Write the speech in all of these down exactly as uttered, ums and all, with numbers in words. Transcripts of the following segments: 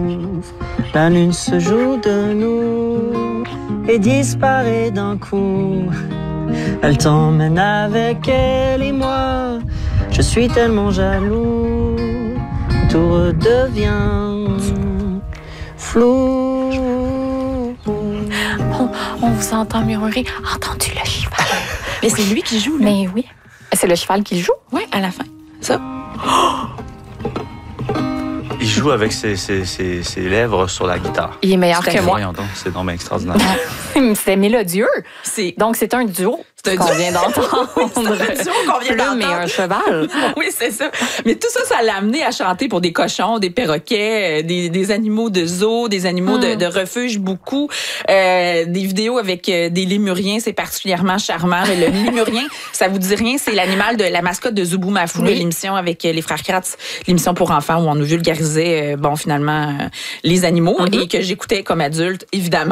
s'ouvre, la lune se joue de nous et disparaît d'un coup. Elle t'emmène avec elle et moi, je suis tellement jaloux, tout redevient flou. On, on vous entend murmurer. Entends-tu le cheval? Mais c'est lui qui joue, là. Mais oui. C'est le cheval qui joue? Oui, à la fin. Ça. Il joue avec ses, ses, ses, ses lèvres sur la guitare. Il est meilleur Tout à que fait. moi. Voyons donc, c'est vraiment extraordinaire. C'est mélodieux. C'est... Donc, c'est un duo. C'est un qu'on duo. vient d'entendre. Oui, c'est un duo qu'on vient Plume et d'entendre. un cheval. Oui, c'est ça. Mais tout ça, ça l'a amené à chanter pour des cochons, des perroquets, euh, des, des animaux de zoo, des animaux Mm. de, de refuge, beaucoup. Euh, des vidéos avec euh, des lémuriens, c'est particulièrement charmant. Mais le lémurien, ça vous dit rien, c'est l'animal de la mascotte de Zoubou-Mafou, Oui. l'émission avec euh, les frères Kratz, l'émission pour enfants où on nous vulgarisait, euh, bon, finalement, euh, les animaux Mm-hmm. et que j'écoutais comme adulte, évidemment.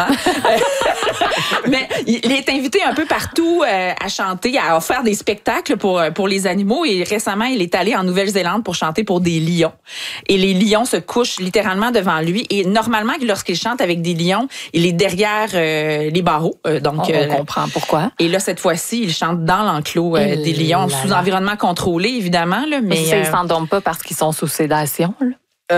Mais il est invité un peu partout euh, à chanter, à faire des spectacles pour pour les animaux. Et récemment, il est allé en Nouvelle-Zélande pour chanter pour des lions. Et les lions se couchent littéralement devant lui. Et normalement, lorsqu'il chante avec des lions, il est derrière euh, les barreaux. Euh, donc, On, euh, on comprend pourquoi. et là, cette fois-ci, il chante dans l'enclos euh, Et des lions, là sous là. environnement contrôlé, évidemment. Là, Mais mais ça, ils euh, s'endorment pas parce qu'ils sont sous sédation, là.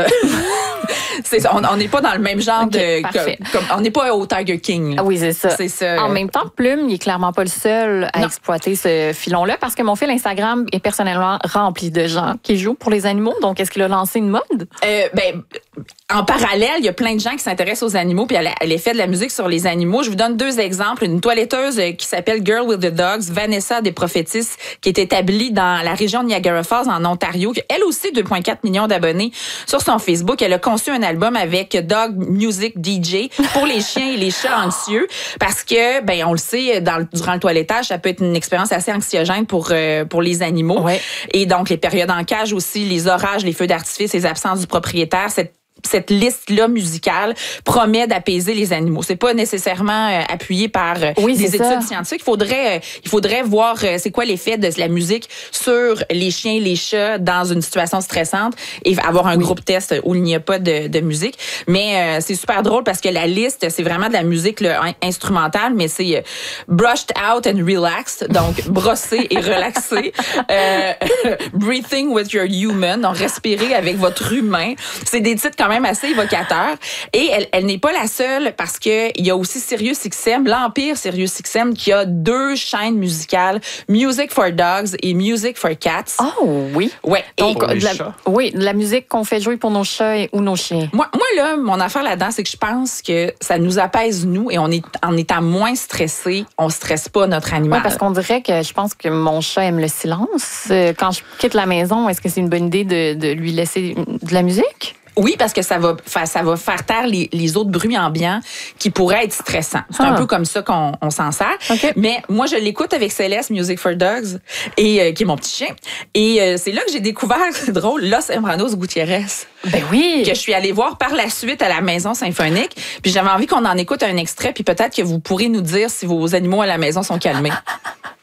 c'est ça, on on n'est pas dans le même genre Ok, de... parfait. Comme, comme- on n'est pas au Tiger King. là. Ah oui, c'est ça. C'est ça. En même temps, Plume, il est clairement pas le seul à Non. exploiter ce filon-là parce que mon fil Instagram est personnellement rempli de gens qui jouent pour les animaux. Donc, est-ce qu'il a lancé une mode? Euh, ben, en parallèle, il y a plein de gens qui s'intéressent aux animaux puis à la- à l'effet de la musique sur les animaux. Je vous donne deux exemples. Une toiletteuse euh, qui s'appelle Girl with the Dogs, Vanessa des Prophétis, qui est établie dans la région de Niagara Falls, en Ontario, qui elle aussi deux virgule quatre millions d'abonnés sur son Facebook. Elle a conçu un album avec Dog Music D J pour les chiens et les chats anxieux parce que, ben, on le sait, dans, le- durant le toilettage, ça peut être une expérience assez anxiogène pour euh, pour les animaux. Ouais. Et donc, les périodes en cage aussi, les orages, les feux d'artifice, les absences du propriétaire, cette cette liste-là musicale promet d'apaiser les animaux. C'est pas nécessairement euh, appuyé par euh, Oui, des c'est études ça. scientifiques. Il faudrait, euh, il faudrait voir euh, c'est quoi l'effet de la musique sur les chiens et les chats dans une situation stressante et avoir un groupe test où il n'y a pas de, de musique. Mais euh, c'est super drôle parce que la liste, c'est vraiment de la musique là, in- instrumentale, mais c'est euh, brushed out and relaxed, donc brossé et relaxé. Euh, breathing with your human, donc respirer avec votre humain. C'est des titres quand même assez évocateurs. Et elle, elle n'est pas la seule parce que il y a aussi Sirius X M, l'Empire Sirius X M, qui a deux chaînes musicales, Music for Dogs et Music for Cats. Oh oui. Ouais. Et Donc, Pour les de la, chats. oui, de la musique qu'on fait jouer pour nos chats et- ou nos chiens. moi, moi, là, mon affaire là-dedans, c'est que je pense que ça nous apaise, nous, et on est, en étant moins stressé, on stresse pas notre animal. Oui, parce qu'on dirait que je pense que mon chat aime le silence. Euh, Quand je quitte la maison, est-ce que c'est une bonne idée de, de lui laisser de la musique? Oui, parce que ça va faire, ça va faire taire les, les autres bruits ambiants qui pourraient être stressants. C'est Ah. un peu comme ça qu'on on s'en sert. OK. Mais moi, je l'écoute avec Céleste, Music for Dogs, et, euh, qui est mon petit chien. Et euh, c'est là que j'ai découvert, c'est drôle, Los Embranos Gutiérrez, Ben oui. que je suis allée voir par la suite à la Maison Symphonique. Puis j'avais envie qu'on en écoute un extrait, puis peut-être que vous pourrez nous dire si vos animaux à la maison sont calmés.